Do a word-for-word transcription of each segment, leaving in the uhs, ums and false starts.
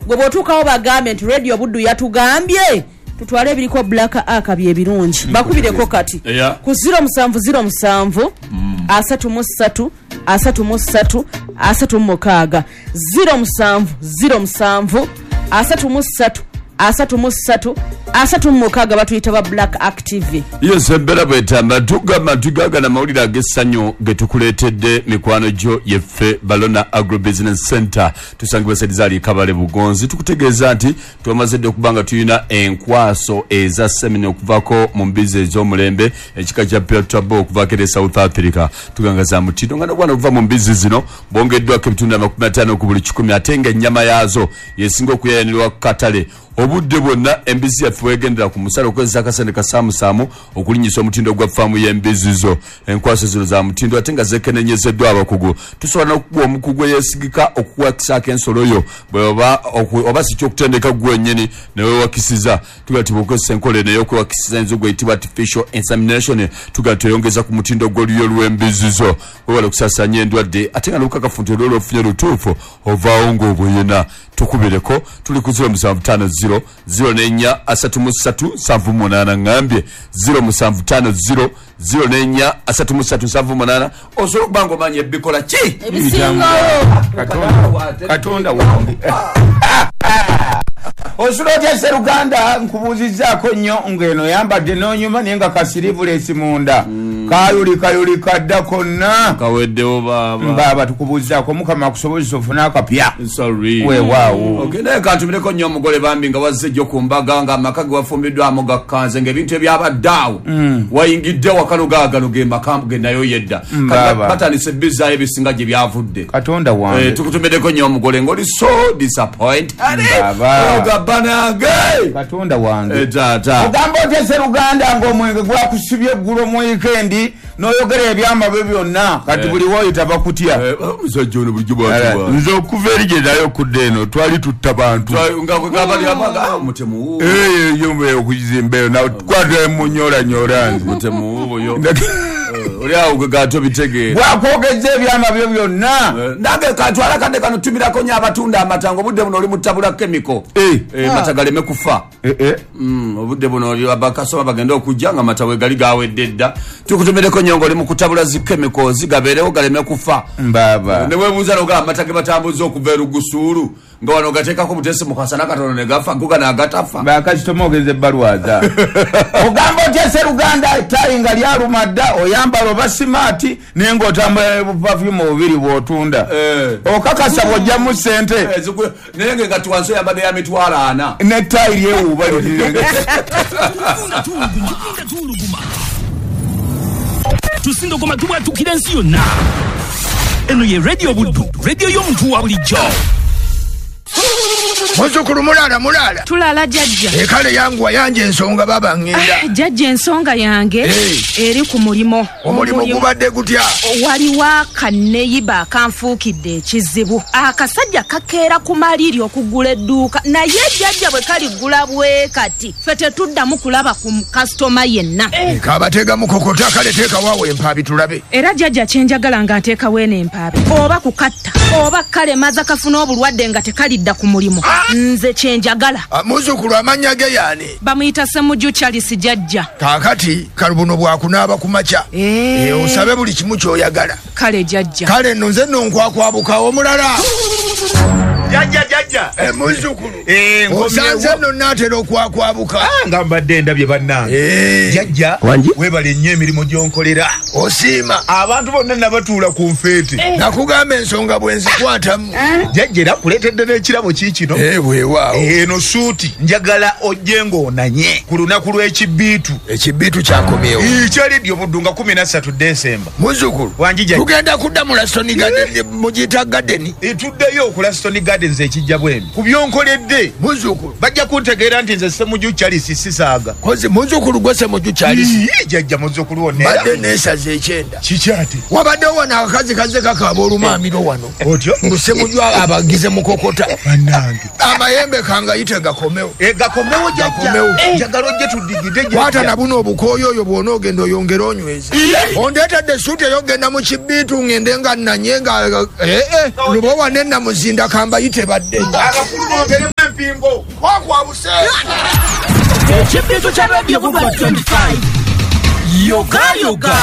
gwe botukawo bagambe nti radio buddu yatugambye tutwale ebiriko black aka bye birungi bakubireko kati yeah. ku zero musanvu zero musanvu mm. asatu mu ssatu asatu mu ssatu asatu mu mukaaga zero musanvu zero musanvu asatu mu ssatu asatu mu ssatu asatu mu mukaaga batuyita ba Black Active. Yes, bela bwetamba tugamba tugaga na mawulire agessanyo getukuleetedde mikwano gyo yeffe Balona Agro Business Center tusangibwa Sedizali Kabale Bugonzi tukutegeeza nti twamazedde okubanga tuyina enkwaso eza semina okuvako mu mbizi ez'omulembe ekika kya Petrabo okuvako eri South Africa tugangaza mutindo nga nokwana okuva mu mbizi zino bongeddwako ebitundu amakumi ataano ku buli kikumi ate nga ennyama yaazo yesinga okuyayanirwa ku katale obudde bwonna embizi yaffe wegendera ku musala okwezesa akasente ka saamusaamu okulinyisa omutindo gwa faamu y'embizi zo enkwaso zino za mutindo ate nga zekenenyezeddwa abakugu tusobola n'okukuba omukugu eyeesigika okuwakisaako ensolo yo bweoba oba si kyokutendeka gwennyini newewakisiza tugatibwa okozesa enkola eno ey'okwewakisiza enzogwa eyitibwa artificial insemination tuga tuyongeza ku mutindo gw'oluyo lw'embizi zo wewala okusaasanya endwadde ate nga n'obukakafu nti olwo lwofunye lutuufu ovaawo ng'obweyena tukubireko tuli ku zero musanvu tano zero zero nenya asatu mu ssatu nsanvu mu munaana ngambye zero musanvu tano zero zero nenya asatu mu ssatu nsanvu mu munaana osobola okuba ng'omanya ebikola ki katonda wange Osulotya Seruganda nkubuzizaako nnyo ng'eno yambadde n'onyuma naye nga kasirivulesi munda mm. kayuli kayuli kadda konna kaweddewo baba baba tukubuzizaako mukama akusobozesa ofuna akapya sorry weewaawo okay naye kantumireko nnyo omugole bambi nga wazze ejjo ku mbaga nga amaka ge wafumbiddwamu gakkanze ng'ebintu ebyabaddaawo mm. wayingidde wakano gaagano ge makambu ge nayo yedda mm, batandise ebbizaayo ebisinga gye byavudde katonda wange eh, tukutumiddeko nnyo omugole ng'oli so disappointed baba banage katonda wange eh, tata ogamba otya Seruganda ng'omwenge gwakusibye eggulo mu weekend n'oyogera ebyama byo byonna kati buli woyita bakutya omusajja ono bulijjo bwatuba nze okuva eri gye nayo okudde eno twali tutta bantu nga kwegabali abaga mutemu eh yombe okuzimba eyo nawe tukwata munyolanyola nze mutemu oyo oli awo gwe gato bitegeera bwakwogeza ebyama byo byonna nange katwala kadde kano tumirako nnyo abatunda amatango obudde buno oli mutabula kemiko mata galeme kufa obudde buno oli abakasoma bagenda okujja nga mata we gali gawedde dda tukutumireko nnyo ng'oli mu kutabula zi chemicals gabeerewo galeme kufa baba ne weebuuza n'ogamba amata ge batambuza okuva erugusuulu nga wano gateekako butesi mu kasana katono ne gafa go gano agatafa bakasitoma ogenza ebbalwaza ogamba otya Seruganda ettayi nga lyaluma dda oyambala oba simaati naye ng'otambula perfume obubiri bw'otunda okakasa bw'ojjamu ssente naye nga tuwansi oyambadde ya mitwalo ana nettayi lyewuuba tusindogoma tubwatukira ensi yonna eno ye radio buddu radio y'omuntu wa bulijjo Muzukulu mulala mulala tulala jajja ekale yangu wayanje ensonga baba ngenda ah, jajja ensonga yange hey. eri ku mulimo omulimu gubadde gutya waliwo akaneyiba akanfuukidde ekizibu akasajja kakeera ku maliri okugula edduuka naye jajja bwe kaligula bwe kati ffe tetuddamu kulaba ku kasitoma yenna hey. kabatega mukokota kale teeka waawe empaabi tulabe era jajja kyenjagala nga nteekawo eno empaabi oba kukatta oba kalemaza kafuna obulwadde nga tekalidda ku mulimu ah. nze kyenjagala muzukulu amanya ge yaani bamuyita Ssemujju Charles jajja kaakati kalubuno bwakunaaba ku makya e osabe buli kimu ky'oyagala kale jajja kale nno nze nno nkwakwabuka omulala jajja jajja e muzukulu e osanze nno naatera okwakwabuka nga mbadde ndabye bannange jajja webale nnyo emirimu gy'onkolera osiima abantu bonna nabatuula ku nfeete nakugamba ensonga bwe nzikwatamu jajja era kuleetedde n'ekirabo kiikino bwewaawo eno suuti njagala ojje ng'onanye ku lunaku lw'ekibbiitu ekibbiitu kyakomyewo kyaliddi obuddu nga kumi na ssatu Desemba muzukulu wanjija tugenda kudda mu Laston Garden mugiyita gadeni tuddeyo ku Laston Gardens ekijja bwemi ku byonkoledde muzukulu bajja kuntegeera nti nze Ssemujju Charles sisaaga kozi muzukulu gwe Ssemujju Charles jajja muzukulu wonna badde neesaza ekyenda kikyati wabaddewo wano akakazi kaze kakaaba olumaamiro wano otyo ngu Ssemujju abagize mukokota bannange amayembe kangayite gakomewo e gakomewo jajja njagala ojje tuddigide kwata na buno obukooyo oyo bw'ona ogenda oyongera onyweza ondeetadde suuti eyogenda mu kibbiitu ngende nga nanye nga lubowa nennamuzinda kambayite badde Ekibizo kya Radio Buddu twenty-five. Yoga yoga.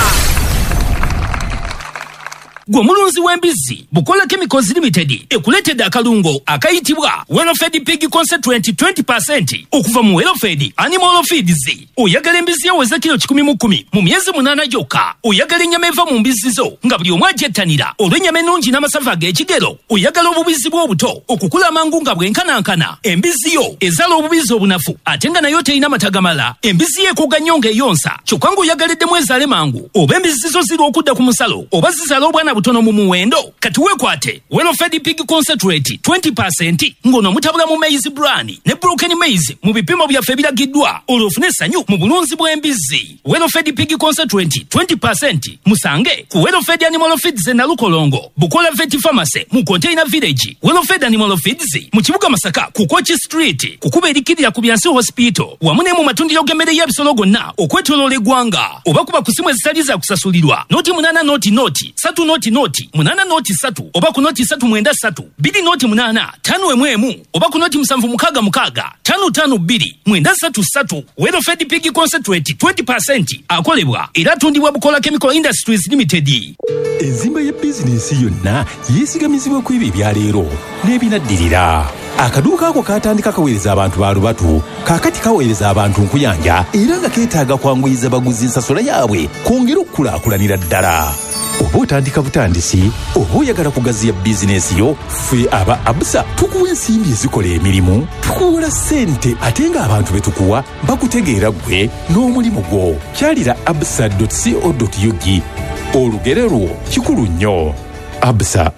Gwe mulunzi w'embizzi Bukola Chemicals Limited ekuletedde akalungo akayitibwa Welfed Pig Concentrate twenty percent okuva mu Welfed Animal Feeds. Oyagala embizzi yaweza kilo kikumi mu kumi mu myezi munana gyokka. Oyagala ennyama eva mu mbizzi zo nga buli omu agyettanira olw'ennyama ennungi n'amasavu ag'ekigero. Oyagala obubizzi bw'obuto okukula amangu nga bwenkanankana. Embizzi yo ezaala obubizzi obunafu ate nga nayo terina matagamala. Embizzi yeekooga nnyo ng'eyonsa kyokka ng'oyagaliddemu ezaale mangu. Oba embizzi zo ziri okudda ku musalo oba zizaala obwana butono mu muwendo. Kati weekwate Welfed Pig Concentrate twenty percent ngono mutabula mu maize bran ne broken maize mu bipimo byaffe ebiragiddwa olwofune essanyu mu bulunzi bw'embizzi. Welfed Pig Concentrate twenty percent musange ku Welfed Animal Feeds e Nalukolongo, Bukola Vet Pharmacy mu Container Village, Welfed Animal Feeds mu kibuga Masaka ku Kochi Street, kukuba erikirira ku Byansi Hospital wamu ne mu matundiro g'emmere y'ebisolo gonna okwetooloola eggwanga. Oba kuba ku simu ezitali za kusasulirwa noti munana noti noti satu noti noti munana noti satu oba ku noti satu mwenda satu bidi noti munana tano emu emu oba ku noti musanvu mukaga mukaga tano tano bidi mwenda satu satu. Welfed Pig Concentrate twenty percent akolebwa era tundibwa Bukola Chemical Industries Limited. Enzimba ya bizinensi yonna yeesigamizibwa ku ebyo ebyaleero n'ebinaddirira. Akaduuka ako katandika kaweereza abantu ba lubatu kaakati kaweereza abantu nkuyanja era nga keetaaga kwanguyiza baguzi ensasula yaabwe kwongera okukulaakulanira ddala. Oba otandika butandisi oba oyagala kugaziya bizinensi yo, ffe aba Absa tukuwa ensimbi ezikola emirimu, tukuwola ssente ate nga abantu be tukuwa bakutegeera gwe n'omulimu gwo. Kyalira absa dot co dot u g. Olugero lwo kikulu nnyo. Absa.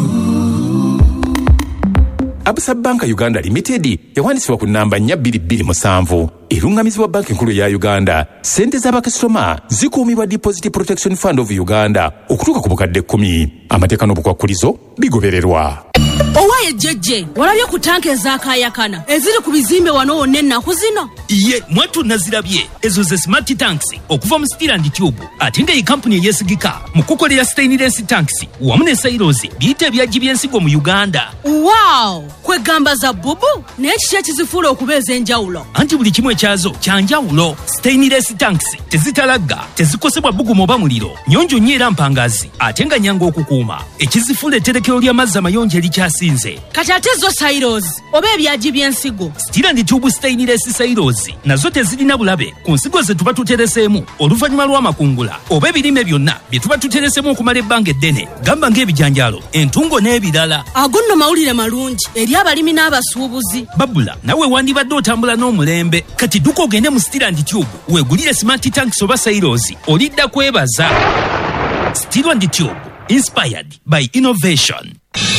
Absa Banka Uganda Limited yawandiisibwa ku nnamba nnya bbiri bbiri musanvu. Erungamizibwa banki nkulu ya Uganda. Sente z'abakasitoma zikuumibwa Deposit Protection Fund of Uganda okutuuka ku bukadde kkumi. Amateeka n'obukwakkulizo bigobererwa. Owaye jjejje walabye ku tanka ezaakaayakana eziri ku bizimbe wano wonna ennaku zino. Iye mwatu nazirabye ezo ze smart tanks okuva mu Steel and Tube ate nga ye kampuni eyesigika mu kukolera stainless tanks wamu ne silos biyita ebyaggi by'ensigo mu Uganda. Wow! Kwegamba za bubu n'ekiki ekizifuula okubeeza enjawulo. Anti buli kimu ekyazo kyanjawulo. Stainless tanks tezitalagga, tezikosebwa bbugumu oba muliro, nnyonjo nnyo era mpangazi ate nga nnyangu okukuuma. Ekizifuula etterekero ly'amazzi amayonjo erikyasinze. Kati ate zo silos oba ebyaggi by'ensigo. Steel and Tube stainless silos nazo tezirina bulabe ku nsigo ze tuba tutereseemu oluvannyuma lw'amakungula oba ebirime byonna bye tuba tutereseemu okumala ebbanga eddene, gamba ng'ebijanjaalo, entungo n'ebirala. Ago nno mawulire malungi eri abalimi n'abasuubuzi. Babula nawe wandibadde otambula n'omulembe. Kati dduka ogende mu Steel and Tube weegulire smart tanks oba silos olidda kwebaza. Steel and Tube, inspired by innovation.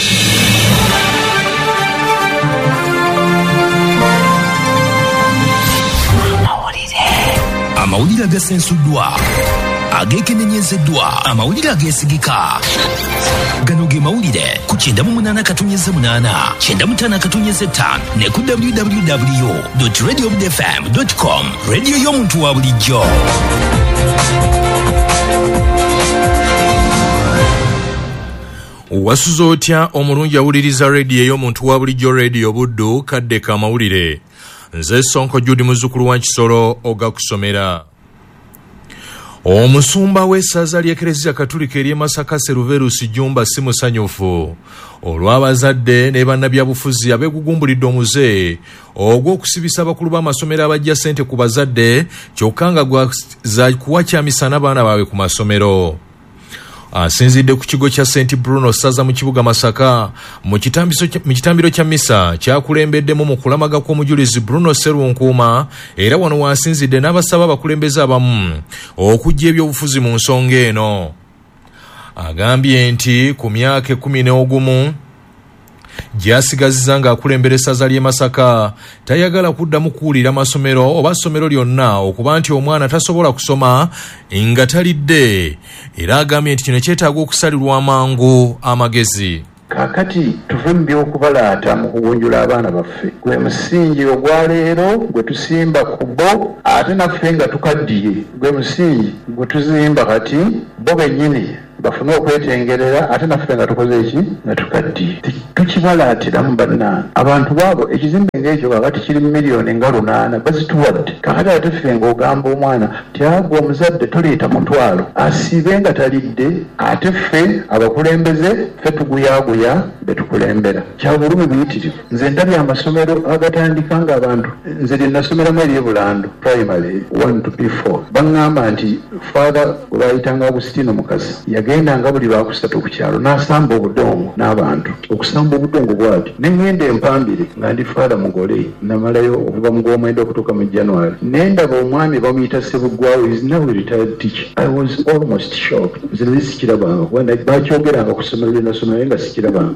Amawulire agasensuddwa, ageekenenyezeddwa, amawulire ageesigika. Gano ge mawulire ku kyenda mu munaana katonyeze munaana kyenda mu ttaano katonyeze ttaano ne ku w w w dot radio buddu f m dot com. Radio y'omuntu wa bulijjo. Wasuza otya omulungi awuliriza radio ey'omuntu wa bulijjo Radio Buddu kadde ka mawulire. Nze Sonko Judy muzzukulu wa Kisoro ogakusomera. Omusumba w'essaza ly'Eklezia Katulika ery'e Masaka Seruverus Jumba si musanyufu olw'abazadde ne bannabyabufuzi abeegugumbulidde omuze ogw'okusibisa abakulu b'amasomero abajja ssente ku bazadde kyokka nga za kuwakyamisana abaana baabwe ku masomero. Asinzidde ku kigo kya Saint Bruno Saza mu kibuga Masaka mu kitambiro kya misa kyakulembeddemu mu kulamaga kw'omujulizi Bruno Serunkuuma era wano wasinzidde n'abasaba abakulembeze abamu okujja ebyobufuzi mu nsonga eno. Agambye nti ku myaka ekkumi n'ogumu gyasigaziza ng'akulembera essaza ly'e Masaka tayagala kuddamu kuwulira amasomero oba ssomero lyonna okuba nti omwana tasobola kusoma nga talidde, era agambye nti kino kyetaaga okusalirwa amangu amagezi. Kakati tuve mu by'okubalaata mu kugunjula abaana baffe gwe musingi ogwaleero gwe tusimba ku bo ate naffe nga tukaddiye gwe musingi gwe tuzimba kati bo bennyini bafune okwetengerera ate naffe nga tukoze eki nga tukaddiye tukibalaatiramu bannange abantu baabo ekizimbe ng'ekyo kakati kiri miliyoni nga lunaana bazituwadde kakati ate ffe ng'ogamba omwana tyagwa omuzadde toleeta mutwalo asiibe nga talidde ate ffe abakulembeze ffe tuguyaaguya be tukulembera kyabulumi buyitirivu nze ndabye amasomero agatandika ng'abantu nze lye nasomeramu ery'ebulando primary one to p four baŋŋamba nti faatha we bayitanga Agustino Mukasa yagendanga buli lwakusatu ku kyalo n'asamba obudongo n'abantu okusamba obudongo bwati ne ŋŋenda empambire nga ndi faatha mugole namalayo okuva mu gw'omwenda okutuuka mu January ne ndaba omwami bamuyita Ssebuggwawo is now a retired teacher. I was almost shocked nze nali sikirabanga kubanga bakyogeranga ku ssomero lye nasomera naye nga sikirabanga.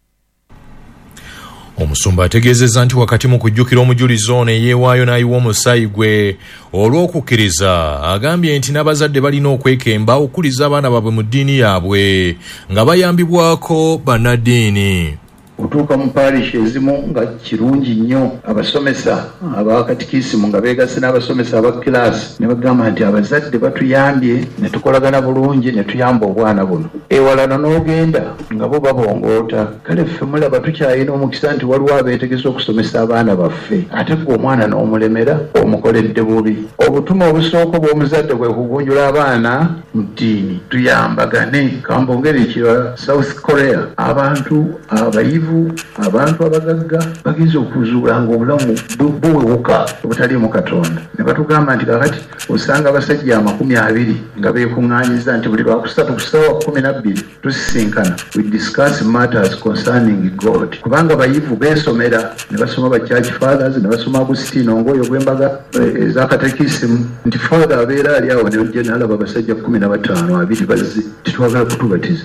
Omusumba ategeezezza nti wakati mu kujjukira omujulizi ono eyeewaayo n'ayiwa omusaayi gwe olw'okukkiriza agambye nti n'abazadde balina okwekemba okukuliza abaana baabwe mu ddiini yaabwe nga bayambibwako bannaddiini. Otuuka mu parish ezimu nga kirungi nnyo abasomesa abakatikisimu nga beegase n'abasomesa aba kilaasi ne bagamba nti abazadde batuyambye ne tukolagana bulungi ne tuyamba obwana buno. Ewalana n'ogenda nga bo babongoota kale ffe mulaba tukyalina omukisa nti waliwo abeetegese okusomesa abaana baffe ate gwe omwana n'omulemera omukoledde bubi. Obutume obusooka bw'omuzadde bwe kugunjula abaana mu ddiini tuyambagane. Kambongere ekirala South Korea abantu abayivu abantu abagagga bagize okuzuula ng'obulamu buwewuka obutaliimu Katonda ne batugamba nti kakati osanga abasajja amakumi abiri nga beekuŋŋaanyiza nti buli lwakusatu ku ssaawa kumi na bbiri tusisinkana we discuss matters concerning God kubanga bayivu beesomera ne basoma ba church fathers ne basoma Agustino ng'oyo gw'embaga ez'akatekisimu nti father abeera ali awo ne ojja n'alaba abasajja kumi na bataano abiri bazze titwagala kutubatiza.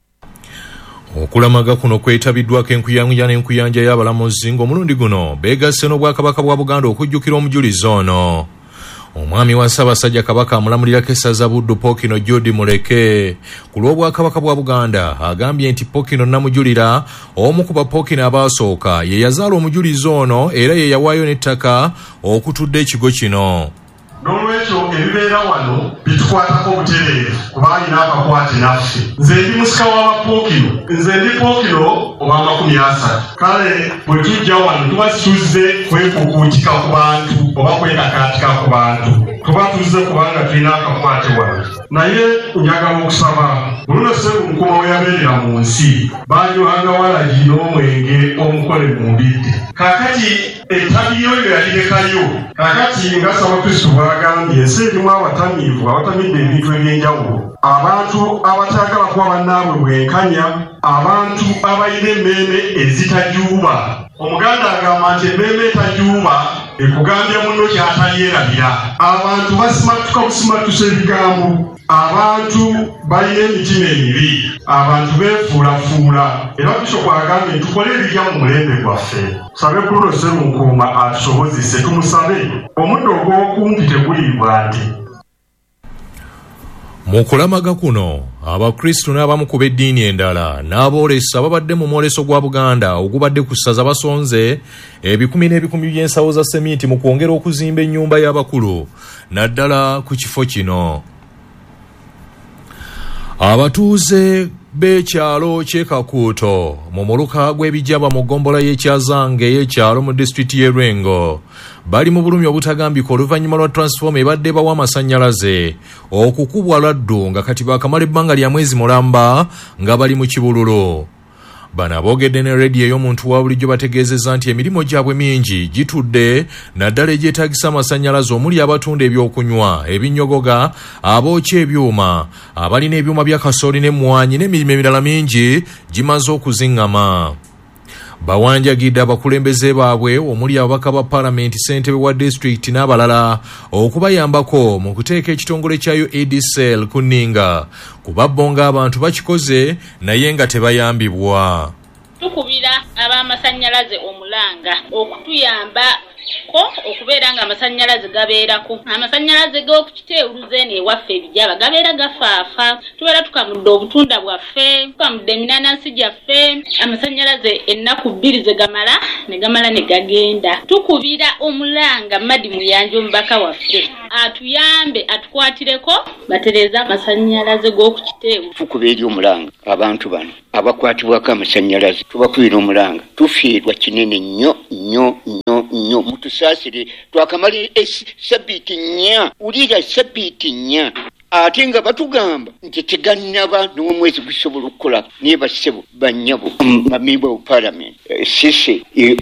Okulamaga kuno kwetabiddwako enkuyanja n'enkuyanja y'abalamuzi ng'omulundi guno beegasse n'obwakabaka bwa Buganda okujjukira omujulizi ono. Omwami wa Ssaabasajja Kabaka amulamulirako essaza Buddu Ppookino Jude Muleke ku lw'obwakabaka bwa Buganda agambye nti Ppookino namujulira omu ku Bappookino abaasooka ye yazaala omujulizi ono era ye yawaayo n'ettaka okutudde ekigo kino. N'olwekyo ebibeera wano bitukwatako obutereevu kuba alina akakwate naffe. Nze ndi musika w'Abappookino, nze ndi Ppookino oba amakumi asatu. Kale bwe tujja wano tuba situzze kwekukuutika ku bantu oba kwekakaatika ku bantu. Tuba tuzze kubanga tulina akakwate wano. Naye njagala okusaba Bruno Sserunkuma we yabeerera mu nsi banywanga walagi n'omwenge omukole mu mbidde. Kaakati ettabi lyo yalirekayo. Kaakati nga Ssaabakristu bw'agambye ensi erimu abatamiivu abatamidde ebintu eby'enjawulo. Abantu abatayagala kuba bannaabwe bwenkanya, abantu abalina emmeeme ezitajuuba. Omuganda agamba nti emmeeme etajuuba ekugambya munno ky'atalyerabira. Abantu basimatuka busimatusa ebigambo. Abantu balina emitima emibi. Abantu beefuulafuula. Era Bishop agambye tukole ebijja mu mulembe gwaffe. Tusabe Bruno Sserunkuma atusobozese tumusabe. Omuddo ogw'okumpi teguliibwa nti. Mu kulamaga kuno Abakristu n'abamu ku b'eddiini endala n'aboolesa babadde mu mwoleso gwa Buganda ogubadde ku ssaza basonze ebikumi n'ebikumi by'ensawo za seminti mu kwongera okuzimba ennyumba y'abakulu naddala ku kifo kino. Abatuuze b'ekyalo ky'e Kakuuto mu muluka gw'ebijjaba mu ggombolola y'ekyazange y'ekyalo mu disitulikiti y'e Lwengo bali mu bulumi obutagambika oluvannyuma lwa transforma ebadde bawa amasannyalaze okukubwa laddu nga kati baakamala ebbanga lya mwezi mulamba nga bali mu kibululu. Bano aboogedde ne rediyo ey'omuntu wa bulijjo bategeezezza nti emirimu gyabwe mingi gitudde naddala egyetaagisa amasannyalaze omuli abatunda ebyokunywa ebinnyogoga abookya ebyuma abalina ebyuma bya kasooli n'emmwanyi n'emirimu emirala mingi gimaze okuziŋŋama. Bawanjagidde abakulembeze baabwe omuli ababaka ba paalamenti ssentebe wa disitulikiti n'abalala okubayambako mu kuteeka ekitongole kya U A D C L ku nninga kuba bo ng'abantu bakikoze naye nga tebayambibwa. Tukubira ab'amasannyalaze omulanga okutuyamba ko okubeera nga amasannyalaze gabeerako amasannyalaze g'okukiteewuluza eno ewaffe ebijaba gabeera gafaafa tubeera tukamudde obutunda bwaffe tukamudde eminanasi gyaffe amasannyalaze ennaku bbiri ze gamala ne gamala ne gagenda tukubira omulanga Madi Muyanja omubaka waffe atuyambe atukwatireko batereza amasannyalaze g'okukiteewuluza tukuba eri omulanga abantu bano abakwatibwako amasannyalaze tubakubira omulanga tufiirwa kinene nnyo nnyo nnyo nnyo mutusaasire twakamala sabbiiti nnya ulira sabbiiti nnya ate nga batugamba nti tegannaba n'omwezi gusobola okukola naye bassebo bannyabo mamemba wa parliament sise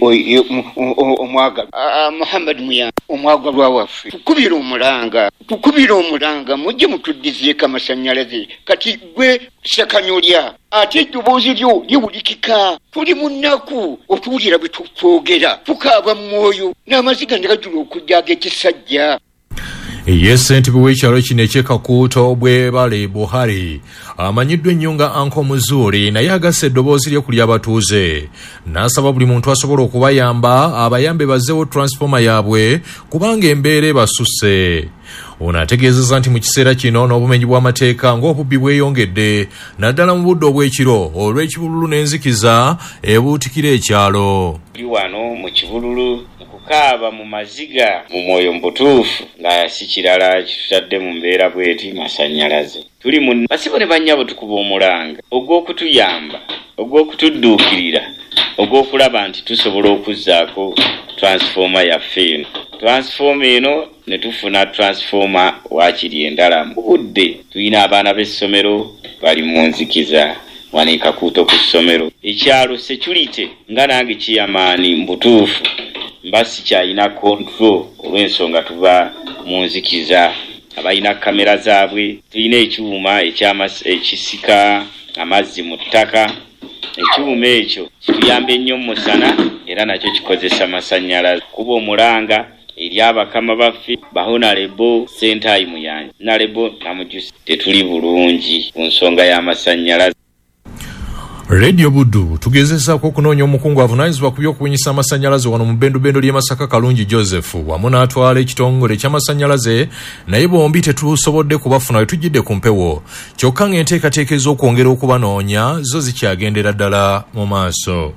omwagalwa Muhammad Muyanja omwagalwa waffe tukubira omulanga tukubira omulanga mujje mutuddizeeko amasannyalaze kati gwe sakanyolya ate eddoboozi lyo liwulikika tuli mu nnaku otuwulira bwe tutwogera tukaaba mu mwoyo n'amaziga ne gajula okujja ag'ekisajja. ye ssentebe w'ekyalo kino eky'ekakuuto bwebale buhari amanyiddwa ennyo nga Anko Muzuuri naye agasse eddoboozi lye ku ly'abatuuze n'asaba buli muntu asobola okubayamba abayambe bazzeewo transfoma yaabwe kubanga embeera ebasusse. Ono ategeezezza nti mu kiseera kino n'obumenyi bw'amateeka ng'obubbi bweyongedde naddala mu budde obw'ekiro olw'ekibululu n'enzikiza ebuutikira ekyalo. Tuli wano mu kibululu kukaaba mu maziga mu mwoyo mbutuufu nga si kirala kitutadde mu mbeera bweti masannyalaze. Tuli mu basibo ne bannyabo tukuba omulanga ogw'okutuyamba ogw'okutudduukirira ogw'okulaba nti tusobola okuzzaako transfoma yaffe eno. Transfoma eno ne tufuna transfoma waakiri endala mu budde. Tulina abaana b'essomero bali mu nzikiza wano e Kakuuto ku ssomero. Ekyalo Security nga nange kiyamaani mbutuufu mbasi kyayina control olw'ensonga tuva mu nzikiza abalina kamera zaabwe. Tulina ekyuma ekisika amazzi mu ttaka. Ekyuma ekyo kituyamba ennyo mu musana era nakyo kikozesa masannyalaze. Kuba omulanga eri abakama baffe bahonalebo Sentayi Muyanja nalebo namujusi tetuli bulungi ku nsonga y'amasannyalaze. Radio Buddu tugezezaako okunoonya omukungu avunaanyizibwa ku by'okubunyisa amasannyalaze wano mu bbendobendo ly'e Masaka Kalungi Joseph wamu n'atwala ekitongole ky'amasannyalaze naye bombi tetusobodde kubafuna we tujjidde ku mpewo kyokka ng'enteekateeka ez'okwongera okubanoonya zo zikyagendera ddala mu maaso.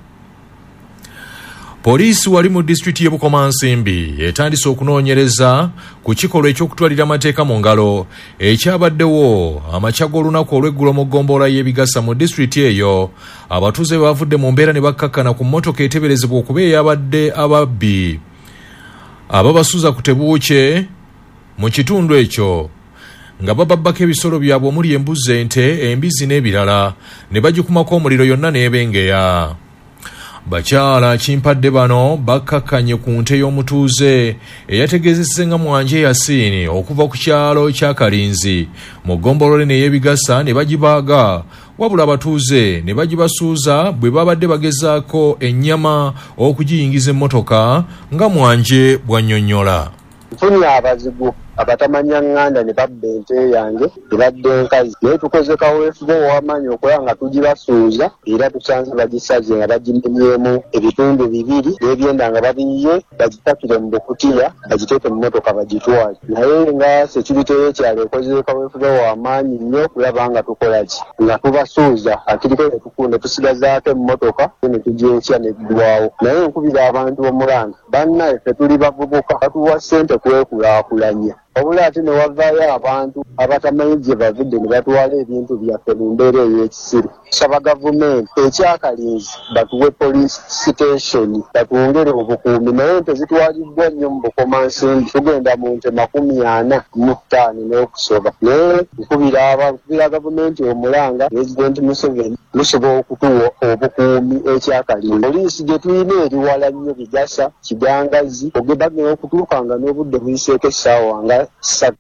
Poliisi wali mu disitulikiti y'e Bukomansimbi etandise okunoonyereza ku kikolwa eky'okutwalira amateeka mu ngalo ekyabaddewo amakya g'olunaku olw'eggulo mu ggombolola y'ebigasa mu disitulikiti eyo. Abatuuze bavudde mu mbeera ne bakkakkana ku mmotoka eteeberezebwa okuba eyabadde ababbi ababasuza ku tebuuke mu kitundu ekyo nga bababbako ebisolo byabwe omuli embuzi, ente, embizi n'ebirala ne bagikumako omuliro yonna n'ebengeya. Bakyala kimpadde bano bakkakkanye ku nte y'omutuuze eyategeezese nga Mwanje Yasiini okuva ku kyalo kya Kalinzi mu ggombolola n'ey'ebigasa ne bagibaaga wabula abatuuze ne bagibasuuza bwe babadde bagezaako ennyama okugiyingiza emmotoka nga Mwanje bw'annyonnyola. Nfunye abazigu abatamanya nganda ne babba ente yange ebadde nkazi naye tukoze kaweefuba ow'amaanyi okulaba nga tugibasuuza era tusanze bagisaze nga bagimenyemu ebitundu bibiri n'ebyenda nga babiyiye bagipakire mu bukutiya bagiteeke mu mmotoka bagitwale naye nga security y'ekyalo ekoze kaweefuba ow'amaanyi nnyo okulaba nga tukola ki nga tubasuuza akiriko ne tusigazaako emmotoka ne tugyenkya neggwawo. Naye nkubira abantu omulanga bannaye ffe tuli bavubuka batuwa ssente kwekulaakulanya obula ate ne wavaayo abantu abatamanyi gye bavudde ne batwala ebintu byaffe mu mbeera ey'ekisiru. Saba gavumenti ekyakalinzi batuwe police station batwongere obukuumi naye nte zitwalibbwa nnyo mu Bukomansimbi tugenda mu nte makumi ana mu ttaano n'okusoba. Naye nkubira nkubira gavumenti omulanga President Museveni musobola okutuwa obukuumi ekyakalinzi. Poliisi gye tulina eri wala nnyo Bigasa Kigangazi ogebagenda okutuukanga n'obudde buyiseeko essaawa nga ssatu.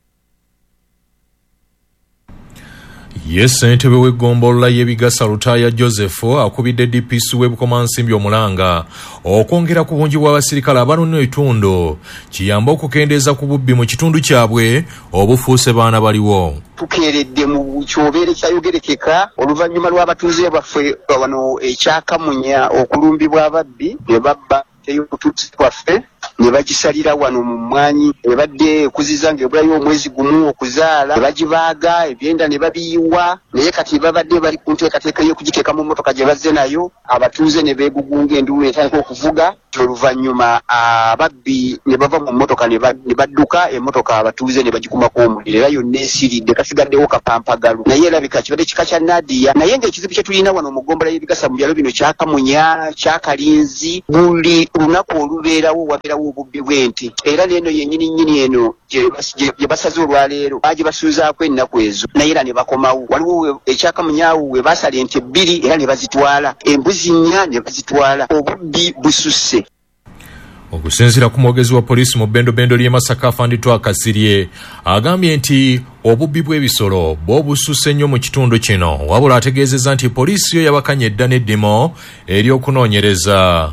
Ye ssentebe w'eggombolola y'ebigasa Lutaaya Joseph akubidde D P C w'e Bukomansimbi omulanga okwongera ku bungi bw'abasirikale abanoonya ebitundu kiyamba okukendeeza ku bubbi mu kitundu kyabwe obufuuse baana baliwo. Tukeeredde mu kyobeere kyayogerekeka oluvannyuma lw'abatuuze baffe wano ekyakamunya okulumbibwa ababbi ne babba ey'okutuusi kwaffe ne bagisalira wano mu mmwanyi ebadde ekuziza ng'ebulayo omwezi gumu okuzaala ne bagibaaga ebyenda ne babiyiwa naye kati babadde bali ku nteekateeka y'okugiteeka mu mmotoka gye bazze nayo abatuuze ne beegugunga enduulu etandika okuvuga oluvannyuma ababbi ne bava mu mmotoka ne badduka emmotoka abatuuze ne bagikumako omuliro era yonna esiridde kasigaddewo kapampagalu naye erabika kibadde kika kya Nadia naye ng'ekizibu kye tulina wano mu ggombolola y'ebigasa mu byalo bino kyakamunya kyakalinzi buli lunaku olubeerawo wabeerawo obubbi bw'ente era n'eno yennyini nnyini eno gye basaze olwaleero bagibasuuzaako ennaku ezo naye era ne bakomawo waliwo ekyakamunyaawo we baasala ente bbiri era ne bazitwala embuzi nnya ne bazitwala obubbi bususse. Okusinziira ku mwogezi wa poliisi mu bbendobendo ly'e Masaka Fanditwa Kasirye agambye nti obubbi bw'ebisolo bw'obususse nnyo mu kitundu kino wabula ategeezezza nti poliisi yo yabakanya edda n'eddimo ery'okunoonyereza.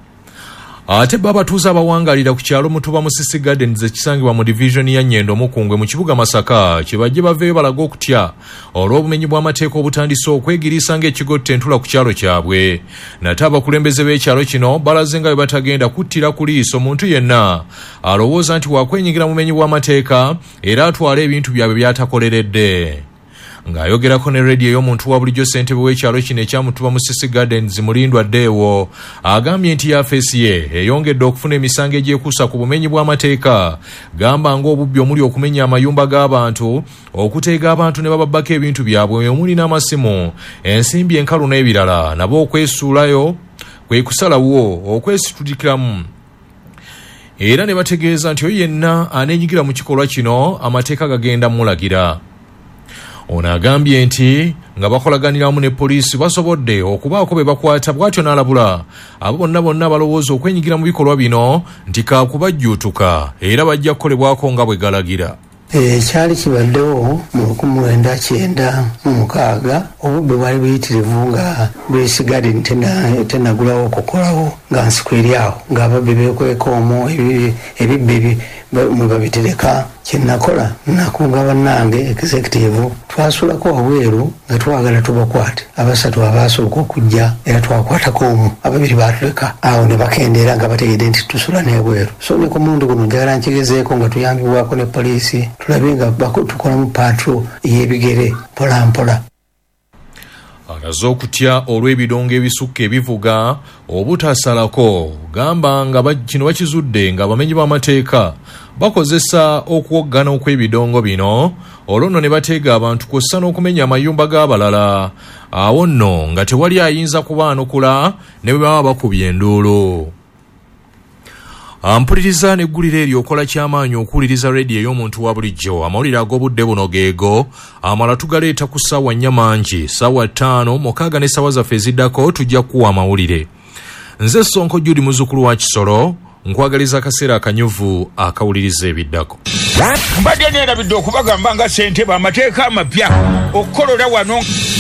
Ate babatuuze abawangalira ku kyalo Mutuba Musisi Gardens ekisangibwa mu division ya Nyendo Mukungwe mu kibuga Masaka kibajje baveeyo balaga okutya olw'obumenyi bw'amateeka obutandise okwegiriisa ng'ekigotta entula ku kyalo kyabwe. Nate abakulembeze b'ekyalo kino balaze nga bwe batagenda kuttira ku liiso muntu yenna alowooza nti wakwenyigira mu bumenyi bw'amateeka era atwala ebintu byabwe by'atakoleredde. Ng'ayogerako ne radio y'omuntu wa bulijjo ssentebe w'ekyalo kino ekya Mutuba Musisi Gardens Mulindwa Deewo agambye nti yafeesi ye eyongedde okufuna emisango egyekuusa ku bumenyi bw'amateeka gamba ng'obubbi omuli okumenya amayumba g'abantu okuteega abantu ne bababbako ebintu byabwe omuli n'amasimu ensimbi enkalu n'ebirala nabo okwesuulayo kwe kusalawo okwesitulikiramu era ne bategeeza nti oyo yenna aneenyigira mu kikolwa kino amateeka gagenda mulagira. Ono agambye nti nga bakolaganira wamu ne poliisi basobodde okubaako be bakwata bw'atyo n'alabula abo bonna bonna balowooza okwenyigira mu bikolwa bino nti kaakubajjuutuka era bajja kukolebwako nga bwe galagira. Ekyali kibaddewo mu lukumi lwenda kyenda mu mukaaga obubbi bwali buyitirivu nga bwesigadde tennagulawo okukolawo nga nsiko eri awo ng'ababbi beekweka omwo ebibbi mwe babitereka. Kyennakola nakunga bannange executive twasulako wabweru nga twagala tubakwate abasatu abaasooka okujja era twakwatako omu ababiri baatuleka awo ne bakendeera nga bategedde nti tusula n'ebweru. So ne ku mulundi guno njagala nkigezeeko nga tuyambibwako ne poliisi tulabe nga tukola mu patro y'ebigere mpola mpola. Alaze okutya olw'ebidongo ebisukka ebivuga obutasalako gamba nga kino bakizudde nga abamenyi b'amateeka bakozesa okuwoggana okw'ebidongo bino olwo nno ne bateega abantu kw'ossa n'okumenya amayumba g'abalala awo nno nga tewali ayinza kubaanukula ne bwe baba bakubye enduulu. Ampuliriza n'egguliro eryo okola ky'amaanyi okuwuliriza radio ey'omuntu wa bulijjo amawulire ag'obudde buno geego amala tugaleeta ku ssaawa nnya mangi ssaawa ttaano mukaaga ne ssaawa zaffe eziddako tujja kuwa amawulire. Nze Sonko Judy muzzukulu wa Kisoro nkwagaliza akaseera akanyuvu akawuliriza ebiddako. Mbadde neerabidde okubagamba nga ssentebe amateeka amapya okukolola wano.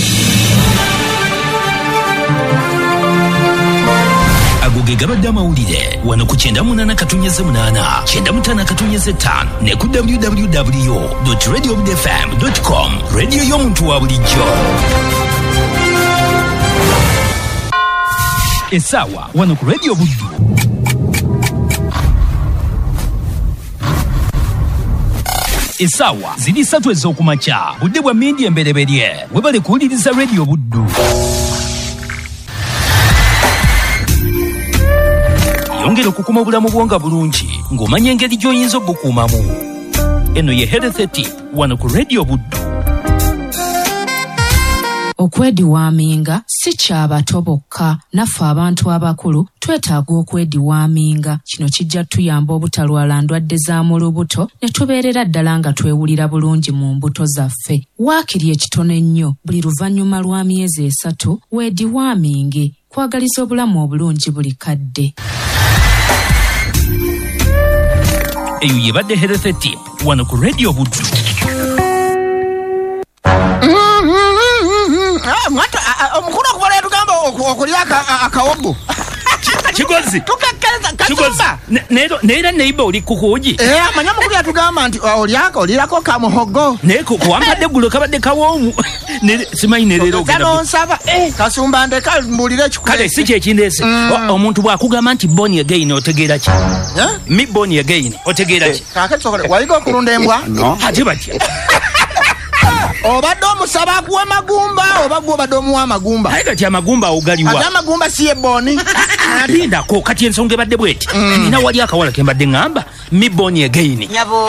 Agoge gabadde amawulire wano ku kyenda munaana katonyeze munaana kyenda mutaano katonyeze ttaano ne ku w w w dot radio budde f m dot com radio y'omuntu wa bulijjo. Essaawa wano ku radio Buddu. Essaawa ziri ssatu ez'okumakya budde bwa mmindi embereberye webale kuwuliriza radio Buddu. Yongera okukuma obulamu bwonga bulungi ng'omanya engeri gy'oyinza obukuumamu. Eno ye Health Tip wano ku radio Buddu. Okwediwaaminga si ky'abato bokka, naffe abantu abakulu twetaaga okwediwaaminga. Kino kijja tuyamba obutalwala ndwadde za mu lubuto ne tubeerera ddala nga twewulira bulungi mu mbuto zaffe. Waakiri ekitono ennyo buli luvannyuma lwa myezi esatu weediwaaminge, kwagaliza obulamu obulungi buli kadde. Eyo yebadde Health Tip wano ku radio Buddu. Mwata omukulu okubola yatugamba okulya akawogo. Kigozi Tukakeza katumba. Neera neiba oli kukuugi. Eh amanya mukulu atugamba nti olyako olirako kamuhogo naye kuwampadde ggulo kabadde kawoomu simanyi ne leero nonsaba kasumba ndeka mbulire kale si kyekindeese omuntu bw'akugamba nti boni again otegeera ki mi boni again otegeera ki wayiga okulunda embwa ate batya obadde omusaba akuwa magumba oba gwe obadde omuwa amagumba aye kati amagumba awo galiwa ate amagumba si eboni lindako kati ensonga ebadde bweti nina wali akawala ke mbadde ŋŋamba mi boni again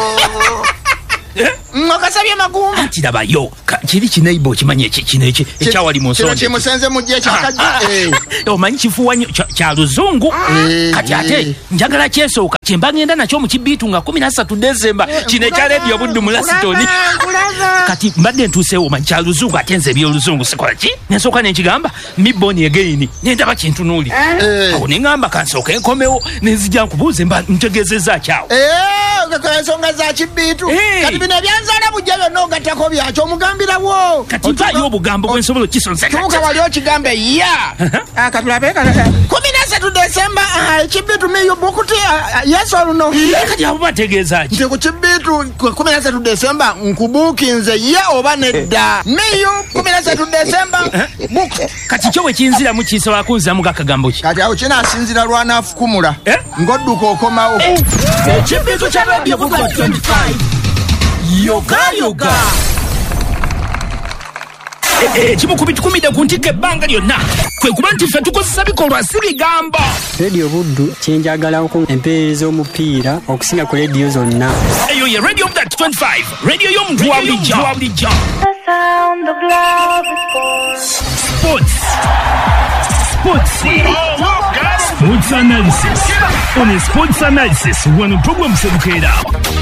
okasabye magumba anti labayo kiri kinaiba okimanyi kino ekyawali mu nsonga kimusenze mujje ekyakajja omanyi kifuuwa kya luzungu kati ate njagala kyesooka kyemba ngenda nakyo mu kibiitu nga kumi na ssatu Desemba kino ekya rediyo buddu mu Lasitoni kati mbadde ntuuseewo omanyi kya luzungu ate nze ebyoluzungu sikola ki nensooka nenkigamba miboni again nendaba kyentunuulira awo neŋŋamba kansooka enkomewo nenzija nkubuuze mba ntegezezza kyawo ensonga za kibiitu kati bino ebyanzaala bujja byonna ogattako byakyo omugambirawo kati mpaayo obugambo bwensobola okisonzekatuuka wali okigambe ya katulabe kumi na ssatu Desemba ekibiitu miyo bukuti yes or no kati abo bategeeza ki nti ku kibiitu kumi na ssatu Desemba nkubuukinze ye oba nedda miyo kumi na ssatu Desemba kati kyo bwe kinziramu kisobola kunziramu gakagambo ki kati awo kinaasinzira lwanaafukumula ng'odduka okomawo ekibiitu kya rediyo buddu twenty-five yoga yoga ekimu ku bitukumidde ku ntikko ebbanga lyonna kwe kuba nti ffe tukozesa bikolwa si bigambo rediyo buddu kyenjagalako empeereza omupiira okusinga ku rediyo zonna eyo ye rediyo buddu twenty-five rediyo y'omuntu wa bulijjo sports sports sports analysis on a sports analysis wano program sebukeera